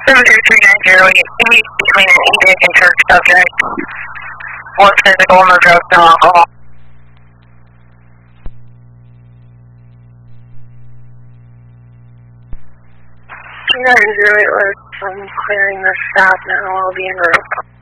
72390, meet between an edict and church subject. One physical, no drugs, no alcohol. 2908 was clearing the stop now, we'll be en route.